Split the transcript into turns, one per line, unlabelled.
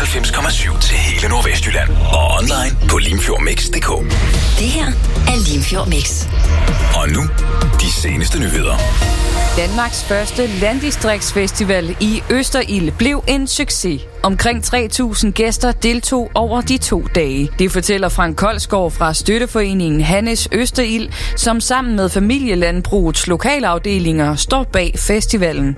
99,7 til hele Nordvestjylland. Og online på limfjordmix.dk.
Det her er Limfjord Mix.
Og nu, de seneste nyheder.
Danmarks første landdistriktsfestival i Østerild blev en succes. Omkring 3.000 gæster deltog over de 2 dage. Det fortæller Frank Kolsgaard fra støtteforeningen Hannes Østerild, som sammen med familielandbrugets lokalafdelinger står bag festivalen.